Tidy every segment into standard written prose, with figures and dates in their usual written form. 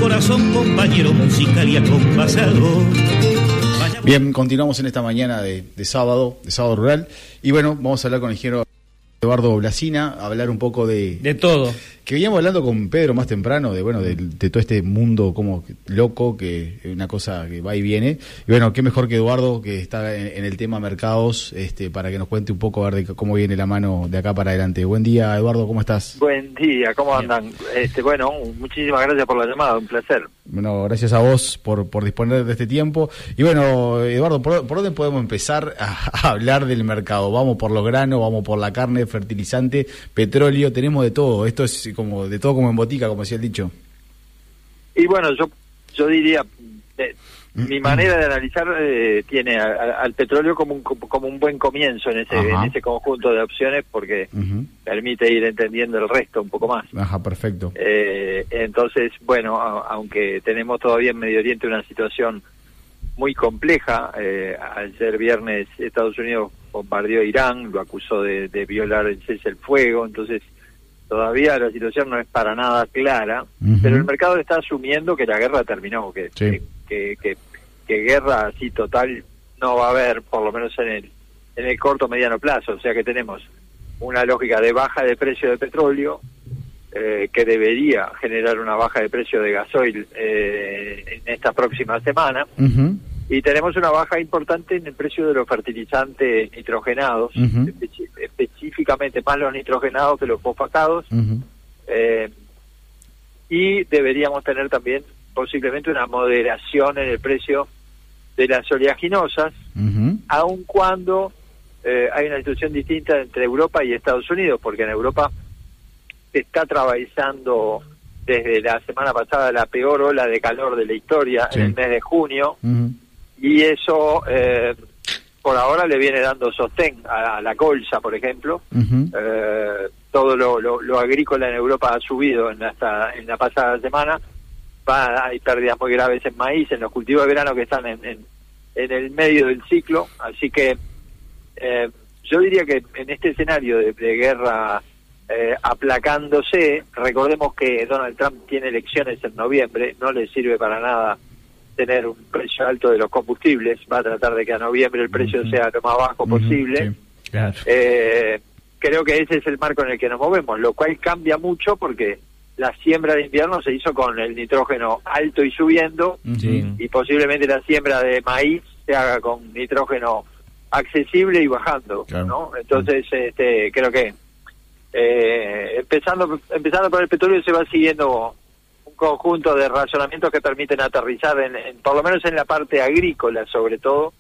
corazón, compañero musical y acompasado. Bien, continuamos en esta mañana de sábado rural. Y bueno, vamos a hablar con el ingeniero Eduardo Blasina, a hablar un poco de todo. Que veníamos hablando con Pedro más temprano, de todo este mundo como loco, que es una cosa que va y viene. Y bueno, qué mejor que Eduardo, que está en el tema mercados, para que nos cuente un poco a ver de cómo viene la mano de acá para adelante. Buen día, Eduardo, ¿cómo estás? Buen día, ¿cómo andan? Bueno, muchísimas gracias por la llamada, un placer. Bueno, gracias a vos por disponer de este tiempo. Y bueno, Eduardo, ¿por dónde podemos empezar a hablar del mercado? Vamos por los granos, vamos por la carne, fertilizante, petróleo, tenemos de todo. Esto es como de todo como en botica, como decía el dicho. Y bueno, yo diría, mi manera de analizar tiene al petróleo como un buen comienzo en ese conjunto de opciones, porque permite ir entendiendo el resto un poco más. Ajá, perfecto. Entonces, bueno, aunque tenemos todavía en Medio Oriente una situación muy compleja, ayer viernes Estados Unidos bombardeó a Irán, lo acusó de violar el cese el fuego, entonces todavía la situación no es para nada clara, pero el mercado está asumiendo que la guerra terminó, que guerra así total no va a haber, por lo menos en el corto mediano plazo. O sea que tenemos una lógica de baja de precio de petróleo, que debería generar una baja de precio de gasoil en esta próxima semana, y tenemos una baja importante en el precio de los fertilizantes nitrogenados, específicamente más los nitrogenados que los fosfatados, y deberíamos tener también posiblemente una moderación en el precio de las oleaginosas, aun cuando hay una situación distinta entre Europa y Estados Unidos, porque en Europa se está atravesando desde la semana pasada la peor ola de calor de la historia, en el mes de junio, y eso por ahora le viene dando sostén a la colza, por ejemplo. Todo lo agrícola en Europa ha subido en la pasada semana. Hay pérdidas muy graves en maíz, en los cultivos de verano que están en el medio del ciclo, así que yo diría que en este escenario de guerra aplacándose, recordemos que Donald Trump tiene elecciones en noviembre, no le sirve para nada tener un precio alto de los combustibles, va a tratar de que a noviembre el precio sea lo más bajo posible. Sí, claro. Creo que ese es el marco en el que nos movemos, lo cual cambia mucho porque la siembra de invierno se hizo con el nitrógeno alto y subiendo, y posiblemente la siembra de maíz se haga con nitrógeno accesible y bajando, ¿no? Entonces, creo que empezando por el petróleo se va siguiendo un conjunto de razonamientos que permiten aterrizar por lo menos en la parte agrícola, sobre todo,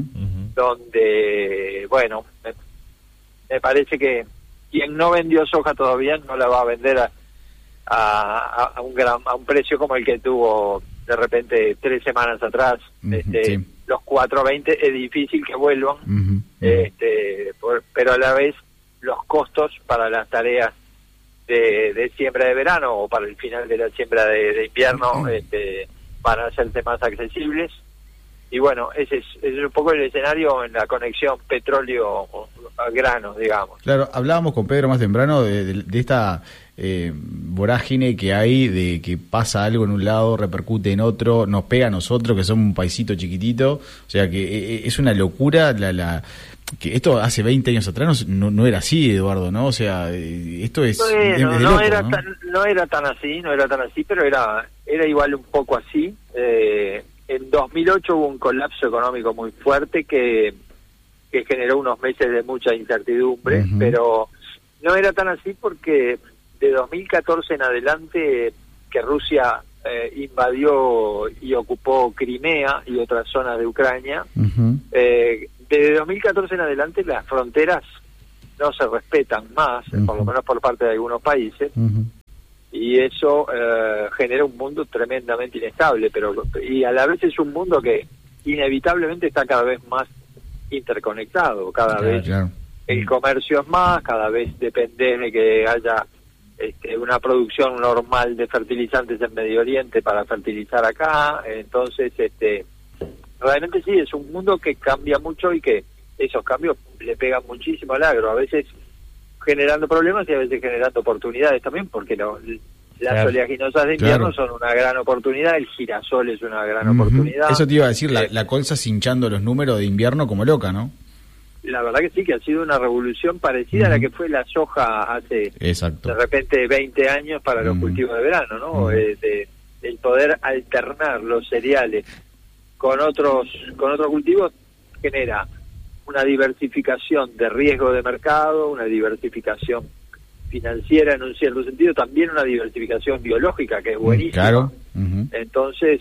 donde, bueno, me parece que quien no vendió soja todavía no la va a vender a un precio como el que tuvo de repente 3 semanas atrás. Los 4.20 es difícil que vuelvan, pero a la vez los costos para las tareas de siembra de verano o para el final de la siembra de invierno van a hacerse más accesibles. Y bueno, ese es un poco el escenario en la conexión petróleo a granos, digamos. Claro, hablábamos con Pedro más temprano de esta vorágine que hay, de que pasa algo en un lado, repercute en otro, nos pega a nosotros, que somos un paisito chiquitito. O sea que es una locura que esto hace 20 años atrás no era así, Eduardo, ¿no? O sea, esto es... Bueno, loco, no era tan así, pero era igual un poco así. En 2008 hubo un colapso económico muy fuerte que generó unos meses de mucha incertidumbre, pero no era tan así porque de 2014 en adelante que Rusia invadió y ocupó Crimea y otras zonas de Ucrania, desde 2014 en adelante las fronteras no se respetan más, por lo menos por parte de algunos países, y eso genera un mundo tremendamente inestable, y a la vez es un mundo que inevitablemente está cada vez más interconectado, cada vez el comercio es más, cada vez depende de que haya una producción normal de fertilizantes en Medio Oriente para fertilizar acá. Entonces realmente sí, es un mundo que cambia mucho y que esos cambios le pegan muchísimo al agro, a veces generando problemas y a veces generando oportunidades también, porque Las oleaginosas de invierno son una gran oportunidad, el girasol es una gran oportunidad. Eso te iba a decir, la colza hinchando los números de invierno como loca, ¿no? La verdad que sí, que ha sido una revolución parecida a la que fue la soja hace de repente 20 años para los cultivos de verano, ¿no? El poder alternar los cereales con otros cultivos genera una diversificación de riesgo de mercado, una diversificación financiera en un cierto sentido, también una diversificación biológica que es buenísima. Claro. Entonces,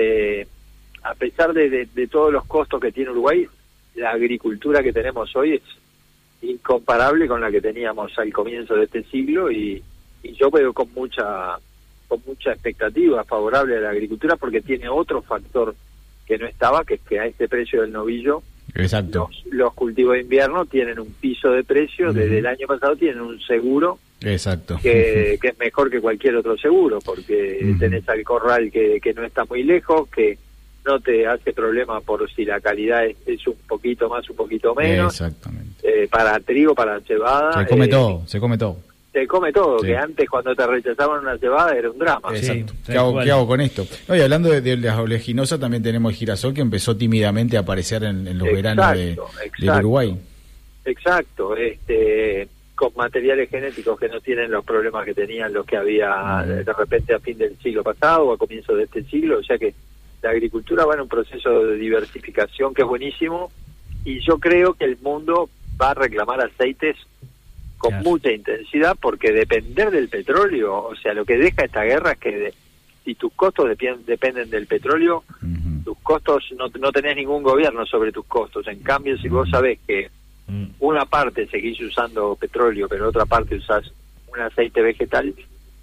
a pesar de todos los costos que tiene Uruguay, la agricultura que tenemos hoy es incomparable con la que teníamos al comienzo de este siglo y yo veo con mucha expectativa favorable a la agricultura porque tiene otro factor que no estaba, que es que a este precio del novillo los cultivos de invierno tienen un piso de precio, desde el año pasado tienen un seguro que es mejor que cualquier otro seguro porque tenés al corral que no está muy lejos, que no te hace problema por si la calidad es un poquito más, un poquito menos. Exactamente. Para trigo, para cebada. Se come todo. Se come todo, que antes cuando te rechazaban una cebada era un drama. Exacto. ¿Qué hago con esto? No, y hablando de las oleaginosas, también tenemos el girasol que empezó tímidamente a aparecer en los veranos del Uruguay. Exacto. Con materiales genéticos que no tienen los problemas que tenían los que había de repente a fin del siglo pasado o a comienzo de este siglo, o sea que la agricultura va en un proceso de diversificación que es buenísimo y yo creo que el mundo va a reclamar aceites con mucha intensidad porque depender del petróleo, o sea, lo que deja esta guerra es que si tus costos dependen del petróleo, tus costos, no tenés ningún gobierno sobre tus costos. En cambio, si vos sabés que una parte seguís usando petróleo, pero otra parte usás un aceite vegetal,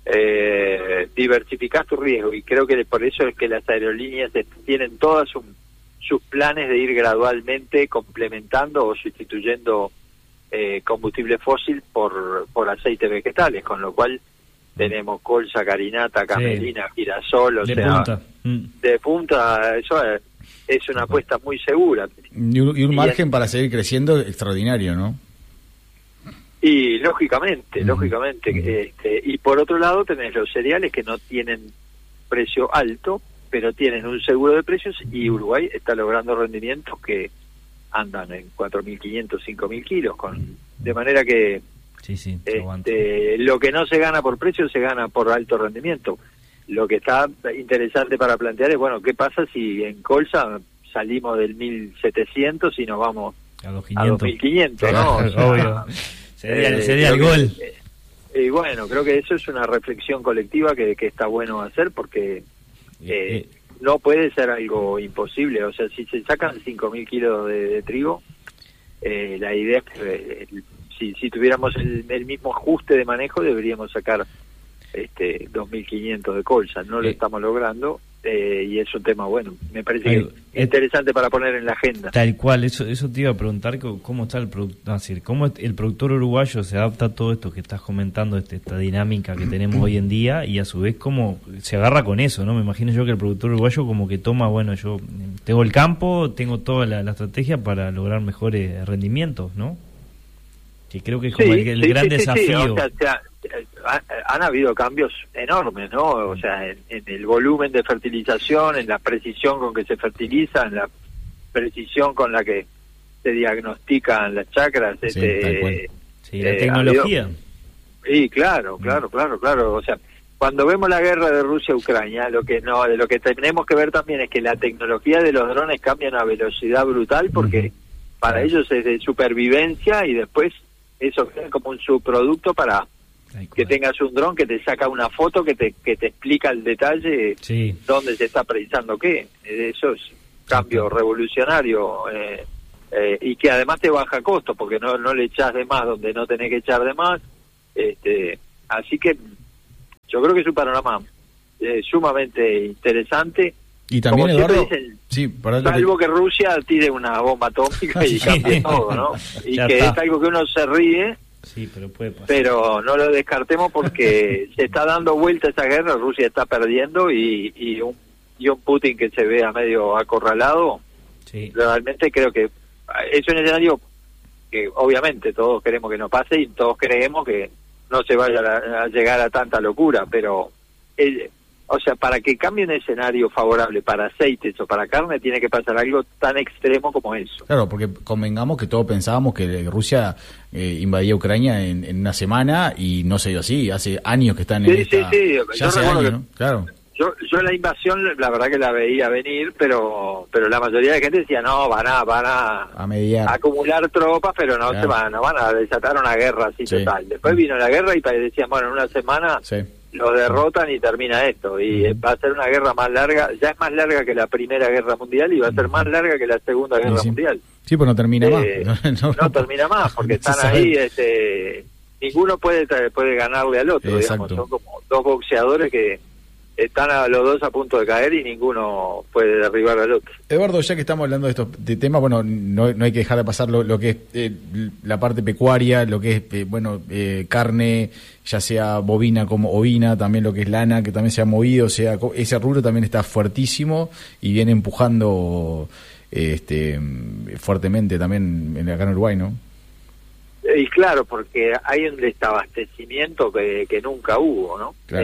diversificás tu riesgo y creo que por eso es que las aerolíneas tienen todas sus planes de ir gradualmente complementando o sustituyendo combustible fósil por aceites vegetales, con lo cual tenemos colza, carinata, camelina, girasol, de punta, eso es una apuesta muy segura. Y un margen para seguir creciendo extraordinario, ¿no? Y lógicamente, y por otro lado tenés los cereales que no tienen precio alto, pero tienen un seguro de precios y Uruguay está logrando rendimientos que andan en 4.500, 5.000 kilos, de manera que lo que no se gana por precio se gana por alto rendimiento. Lo que está interesante para plantear es, bueno, ¿qué pasa si en colza salimos del 1.700 y nos vamos a 2.500, ¿no? O sea, obvio. Sería el gol. Y bueno, creo que eso es una reflexión colectiva que está bueno hacer porque no puede ser algo imposible. O sea, si se sacan 5.000 kilos de trigo, la idea es que si tuviéramos el mismo ajuste de manejo deberíamos sacar 2.500 de colza. No lo estamos logrando. Y es un tema bueno, me parece que interesante para poner en la agenda. Tal cual, eso te iba a preguntar, cómo está cómo el productor uruguayo se adapta a todo esto que estás comentando, esta dinámica que tenemos hoy en día, y a su vez cómo se agarra con eso, ¿no? Me imagino yo que el productor uruguayo como que toma, bueno, yo tengo el campo, tengo toda la estrategia para lograr mejores rendimientos, ¿no? Que creo que es como el gran desafío. O sea, han habido cambios enormes, ¿no? O sea, en el volumen de fertilización, en la precisión con que se fertiliza, en la precisión con la que se diagnostican las chacras. La tecnología. Sí, claro. O sea, cuando vemos la guerra de Rusia-Ucrania, lo que tenemos que ver también es que la tecnología de los drones cambia a una velocidad brutal porque para ellos es de supervivencia y después eso es como un subproducto para que tengas un dron que te saca una foto que te explica el detalle dónde se está precisando qué. Eso es cambio revolucionario y que además te baja costo porque no le echás de más donde no tenés que echar de más. Así que yo creo que es un panorama sumamente interesante. Y también, Eduardo, salvo que Rusia tire una bomba atómica y cambie todo, ¿no? Y que es algo que uno se ríe, pero puede pasar. Pero no lo descartemos porque se está dando vuelta esa guerra, Rusia está perdiendo y un Putin que se vea medio acorralado, realmente creo que es un escenario que obviamente todos queremos que no pase y todos creemos que no se vaya a llegar a tanta locura, pero o sea, para que cambie un escenario favorable para aceites o para carne, tiene que pasar algo tan extremo como eso. Claro, porque convengamos que todos pensábamos que Rusia invadía Ucrania en una semana y no se dio así. Hace años que están en esta... Sí. Ya hace años, ¿no? Claro. Yo la invasión, la verdad que la veía venir, pero la mayoría de gente decía, no, van a mediar, acumular tropas, pero no no van a desatar una guerra así total. Después vino la guerra y decían, bueno, en una semana los derrotan y termina esto. Y va a ser una guerra más larga, ya es más larga que la Primera Guerra Mundial y va a ser más larga que la Segunda Guerra Mundial. Sí, pues no termina más. No termina más, porque están ahí, ninguno puede ganarle al otro, digamos. Son como dos boxeadores que están a los dos a punto de caer y ninguno puede derribar al otro. Eduardo, ya que estamos hablando de estos temas, bueno, no hay que dejar de pasar lo que es la parte pecuaria, lo que es carne, ya sea bovina como ovina, también lo que es lana, que también se ha movido, o sea, ese rubro también está fuertísimo y viene empujando fuertemente también acá en Uruguay, ¿no? Y claro, porque hay un desabastecimiento que nunca hubo, ¿no? Claro.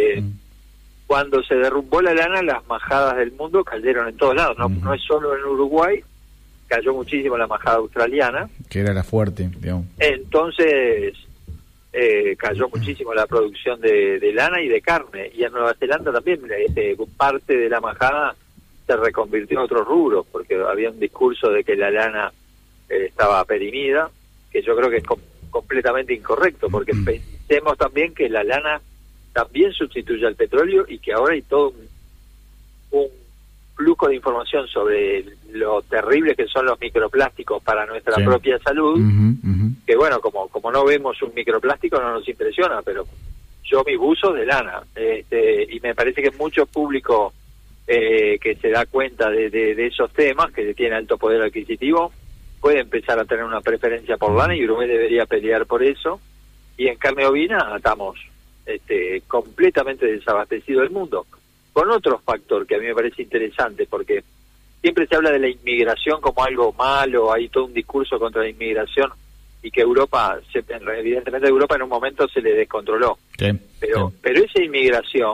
Cuando se derrumbó la lana, las majadas del mundo cayeron en todos lados. No es solo en Uruguay, cayó muchísimo la majada australiana. Que era la fuerte, digamos. Entonces, cayó muchísimo la producción de lana y de carne. Y en Nueva Zelanda también, parte de la majada se reconvirtió en otros rubros, porque había un discurso de que la lana estaba perimida, que yo creo que es completamente incorrecto, porque pensemos también que la lana también sustituye al petróleo y que ahora hay todo un flujo de información sobre lo terribles que son los microplásticos para nuestra propia salud, que bueno, como no vemos un microplástico no nos impresiona, pero yo mis buzos de lana, y me parece que mucho público que se da cuenta de esos temas, que tiene alto poder adquisitivo, puede empezar a tener una preferencia por lana y Uruguay debería pelear por eso. Y en carne ovina estamos completamente desabastecido del mundo, con otro factor que a mí me parece interesante, porque siempre se habla de la inmigración como algo malo, hay todo un discurso contra la inmigración y que evidentemente Europa en un momento se le descontroló, pero esa inmigración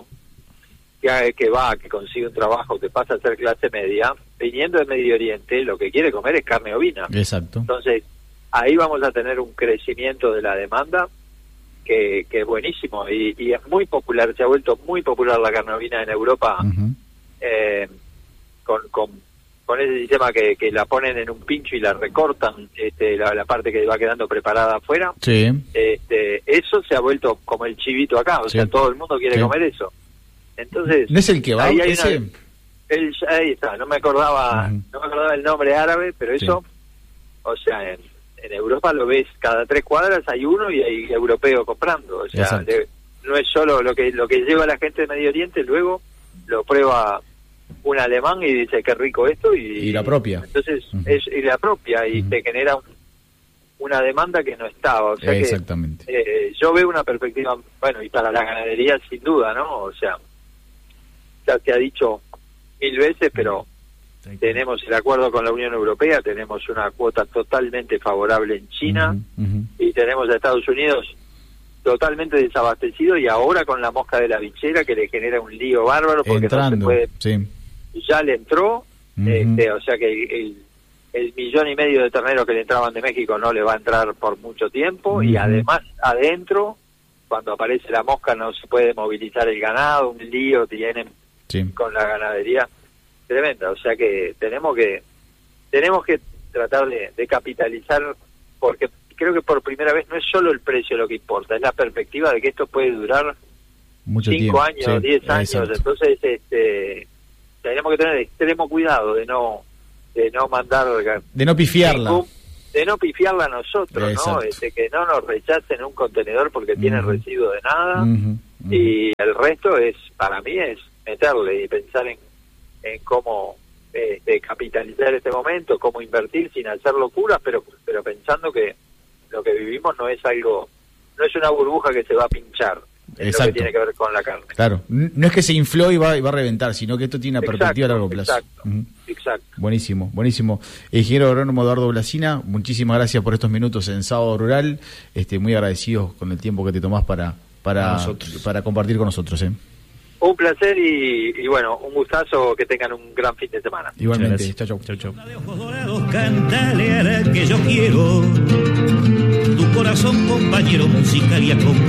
que consigue un trabajo, que pasa a ser clase media, viniendo de Medio Oriente, lo que quiere comer es carne ovina. Exacto. Entonces ahí vamos a tener un crecimiento de la demanda que es buenísimo y es muy popular, se ha vuelto muy popular la carne ovina en Europa, con ese sistema que la ponen en un pincho y la recortan, la parte que va quedando preparada afuera. Eso se ha vuelto como el chivito acá, o sea, todo el mundo quiere comer eso. Entonces, ¿no es el kebab ese? Ahí está, no me acordaba el nombre árabe, pero eso, o sea, en Europa lo ves cada 3 cuadras, hay uno y hay europeo comprando, o sea, no es solo lo que lleva la gente de Medio Oriente, luego lo prueba un alemán y dice qué rico esto y la propia. Entonces y la propia y te genera una demanda que no estaba, o sea que yo veo una perspectiva, bueno, y para la ganadería sin duda, ¿no? O sea, ya se ha dicho 1000 veces, pero tenemos el acuerdo con la Unión Europea, tenemos una cuota totalmente favorable en China y tenemos a Estados Unidos totalmente desabastecido y ahora con la mosca de la bichera que le genera un lío bárbaro porque no se puede, ya le entró, o sea que el 1,5 millones de terneros que le entraban de México no le va a entrar por mucho tiempo y además adentro cuando aparece la mosca no se puede movilizar el ganado, un lío tienen con la ganadería tremenda, o sea que tenemos que tratar de capitalizar, porque creo que por primera vez no es solo el precio lo que importa, es la perspectiva de que esto puede durar mucho 5 años, 10 años, entonces tenemos que tener extremo cuidado de no mandar, de no pifiarla, a nosotros, ¿no? Que no nos rechacen un contenedor porque tiene residuo de nada y el resto para mí es meterle y pensar en cómo capitalizar este momento, cómo invertir sin hacer locuras, pero pensando que lo que vivimos no es una burbuja que se va a pinchar, es lo que tiene que ver con la carne. Claro, no es que se infló y va a reventar, sino que esto tiene una perspectiva a largo plazo. Exacto. Buenísimo. Ingeniero agrónomo Eduardo Blasina, muchísimas gracias por estos minutos en Sábado Rural, muy agradecidos con el tiempo que te tomás para compartir con nosotros. Un placer y bueno, un gustazo, que tengan un gran fin de semana. Igualmente, chau. De ojos dorados, cántale a la que yo quiero. Tu corazón, compañero musical y acompañado.